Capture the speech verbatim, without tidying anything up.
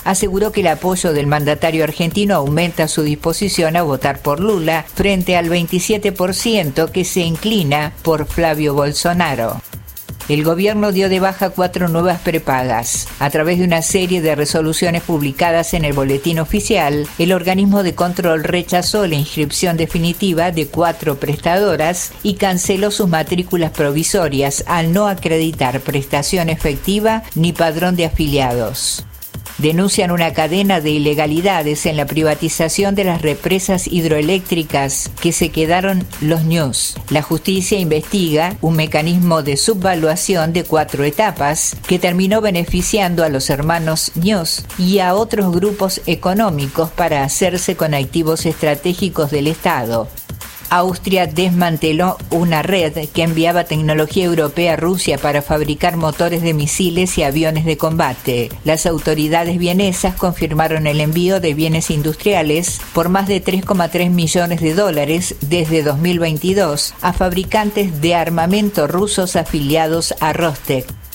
aseguró que el apoyo del mandatario argentino aumenta su disposición a votar por Lula frente al veintisiete por ciento que se inclina por Flavio Bolsonaro. El gobierno dio de baja cuatro nuevas prepagas. A través de una serie de resoluciones publicadas en el Boletín Oficial, el organismo de control rechazó la inscripción definitiva de cuatro prestadoras y canceló sus matrículas provisorias al no acreditar prestación efectiva ni padrón de afiliados. Denuncian una cadena de ilegalidades en la privatización de las represas hidroeléctricas que se quedaron los ñus. La justicia investiga un mecanismo de subvaluación de cuatro etapas que terminó beneficiando a los hermanos ñus y a otros grupos económicos para hacerse con activos estratégicos del Estado. Austria desmanteló una red que enviaba tecnología europea a Rusia para fabricar motores de misiles y aviones de combate. Las autoridades vienesas confirmaron el envío de bienes industriales por más de tres coma tres millones de dólares desde dos mil veintidós a fabricantes de armamento rusos afiliados a Rostec.